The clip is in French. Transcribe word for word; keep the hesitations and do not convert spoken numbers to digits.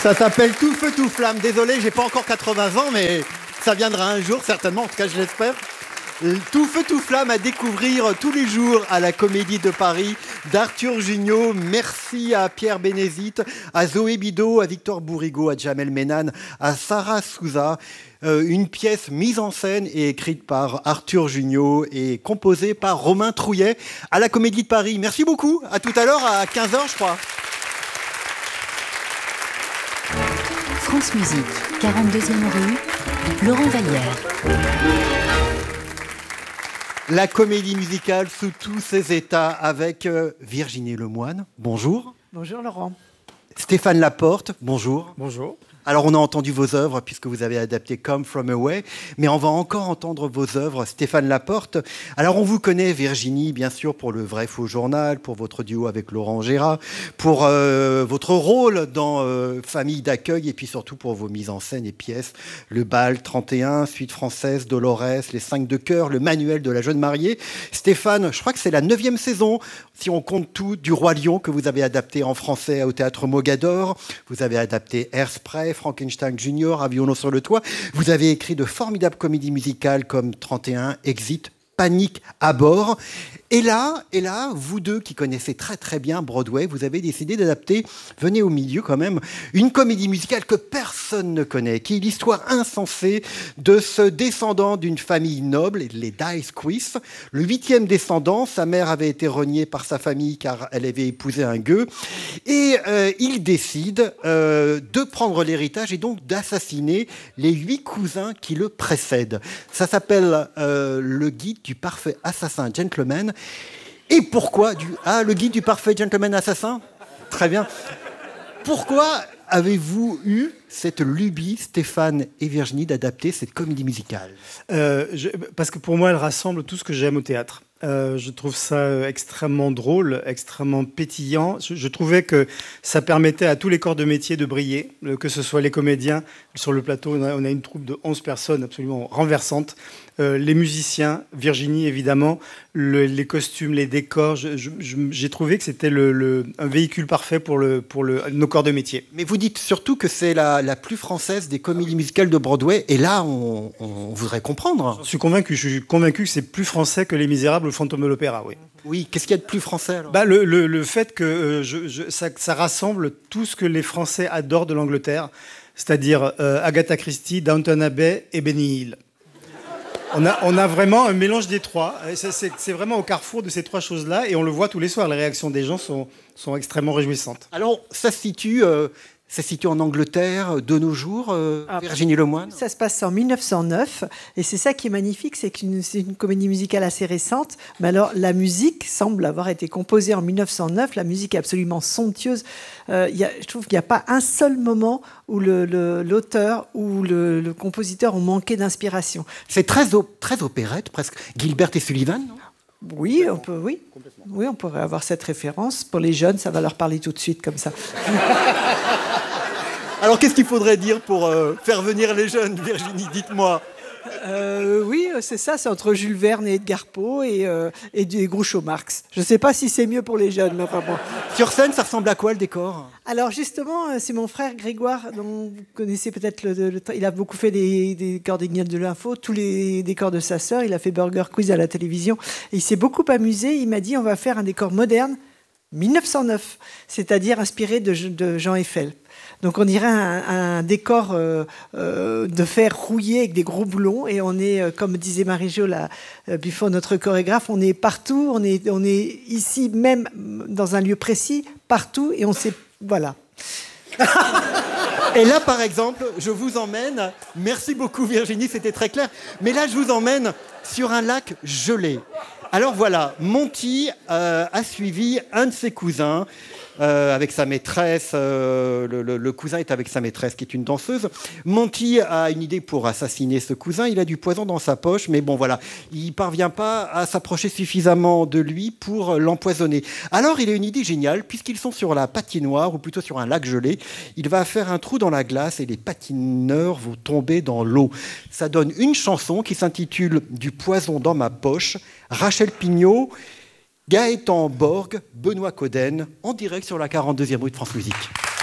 Ça s'appelle Tout feu, tout flamme. Désolé, j'ai pas encore quatre-vingts ans, mais ça viendra un jour, certainement, en tout cas je l'espère. Tout feu, tout flamme à découvrir tous les jours à la Comédie de Paris d'Arthur Jugnot. Merci à Pierre Bénézite, à Zoé Bidot, à Victor Bourrigaud, à Jamel Ménane, à Sarah Souza. Euh, une pièce mise en scène et écrite par Arthur Jugnot et composée par Romain Trouillet à la Comédie de Paris. Merci beaucoup. À tout à l'heure à quinze heures, je crois. France Musique, quarante-deuxième rue, Laurent Vallière. La comédie musicale sous tous ses états avec euh, Virginie Lemoine. Bonjour. Bonjour Laurent. Stéphane Laporte. Bonjour. Bonjour. Alors, on a entendu vos œuvres puisque vous avez adapté Come From Away, mais on va encore entendre vos œuvres, Stéphane Laporte. Alors, on vous connaît, Virginie, bien sûr, pour Le Vrai Faux Journal, pour votre duo avec Laurent Gérard, pour euh, votre rôle dans euh, Famille d'accueil et puis surtout pour vos mises en scène et pièces. Le Bal trente et un, Suite française, Dolores, Les Cinq de cœur, Le Manuel de la jeune mariée. Stéphane, je crois que c'est la neuvième saison, si on compte tout, du Roi Lion que vous avez adapté en français au Théâtre Mogador. Vous avez adapté Hairspray, Frankenstein Junior, Avion sur le toit. Vous avez écrit de formidables comédies musicales comme trente et un, Exit, Panique à bord. Et là, et là, vous deux qui connaissez très très bien Broadway, vous avez décidé d'adapter, venez au milieu quand même, une comédie musicale que personne ne connaît, qui est l'histoire insensée de ce descendant d'une famille noble, les Dice Quiz. Le huitième descendant, sa mère avait été reniée par sa famille car elle avait épousé un gueux. Et euh, il décide euh, de prendre l'héritage et donc d'assassiner les huit cousins qui le précèdent. Ça s'appelle euh, le guide du parfait assassin gentleman. Et pourquoi du... Ah, le guide du parfait gentleman assassin ? Très bien. Pourquoi avez-vous eu cette lubie, Stéphane et Virginie, d'adapter cette comédie musicale ? euh, je, Parce que pour moi, elle rassemble tout ce que j'aime au théâtre. Euh, je trouve ça extrêmement drôle, extrêmement pétillant. Je, je trouvais que ça permettait à tous les corps de métier de briller, que ce soit les comédiens. Sur le plateau, on a, on a une troupe de onze personnes absolument renversantes. Euh, les musiciens, Virginie évidemment, le, les costumes, les décors. Je, je, je, j'ai trouvé que c'était le, le, un véhicule parfait pour, le, pour le, nos corps de métier. Mais vous dites surtout que c'est la, la plus française des comédies musicales de Broadway. Et là, on, on voudrait comprendre. Je suis convaincu. Je suis convaincu que c'est plus français que Les Misérables ou le Fantôme de l'Opéra, oui. Oui, qu'est-ce qu'il y a de plus français alors ? bah, le, le, le fait que euh, je, je, ça, ça rassemble tout ce que les Français adorent de l'Angleterre, c'est-à-dire euh, Agatha Christie, Downton Abbey et Benny Hill. On a, on a vraiment un mélange des trois. C'est, c'est, c'est vraiment au carrefour de ces trois choses-là et on le voit tous les soirs. Les réactions des gens sont, sont extrêmement réjouissantes. Alors, ça se situe... Euh... Ça se situe en Angleterre de nos jours, euh, ah, Virginie Lemoine. Ça se passe en mille neuf cent neuf et c'est ça qui est magnifique, c'est que c'est une comédie musicale assez récente. Mais alors la musique semble avoir été composée en mille neuf cent neuf. La musique est absolument somptueuse. Euh, y a, je trouve qu'il n'y a pas un seul moment où le, le, l'auteur ou le, le compositeur ont manqué d'inspiration. C'est très, op- très opérette, presque. Gilbert et Sullivan, non ? Oui, on peut, oui. oui, on pourrait avoir cette référence. Pour les jeunes, ça va leur parler tout de suite comme ça. Alors, qu'est-ce qu'il faudrait dire pour euh, faire venir les jeunes, Virginie ? Dites-moi. Euh, oui, c'est ça, c'est entre Jules Verne et Edgar Poe et, euh, et, et Groucho Marx. Je ne sais pas si c'est mieux pour les jeunes, mais enfin bon. Sur scène, ça ressemble à quoi le décor ? Alors justement, c'est mon frère Grégoire, dont vous connaissez peut-être le... le, le il a beaucoup fait des, des décors des Guignols de l'info, tous les décors de sa sœur, il a fait Burger Quiz à la télévision, et il s'est beaucoup amusé, il m'a dit on va faire un décor moderne, mille neuf cent neuf, c'est-à-dire inspiré de, de Jean Eiffel. Donc on dirait un, un décor euh, euh, de fer rouillé avec des gros boulons et on est, euh, comme disait Marie-Jo là, euh, Buffon, notre chorégraphe, on est partout, on est, on est ici même dans un lieu précis, partout et on sait, voilà. Et là par exemple, je vous emmène, merci beaucoup Virginie, c'était très clair, mais là je vous emmène sur un lac gelé. Alors voilà, Monty euh, a suivi un de ses cousins, Euh, avec sa maîtresse, euh, le, le, le cousin est avec sa maîtresse qui est une danseuse. Monty a une idée pour assassiner ce cousin, il a du poison dans sa poche, mais bon voilà, il parvient pas à s'approcher suffisamment de lui pour l'empoisonner. Alors il a une idée géniale, puisqu'ils sont sur la patinoire, ou plutôt sur un lac gelé, il va faire un trou dans la glace et les patineurs vont tomber dans l'eau. Ça donne une chanson qui s'intitule « Du poison dans ma poche », Rachel Pignot, Gaëtan Borg, Benoît Coden, en direct sur la quarante-deuxième rue de France Musique.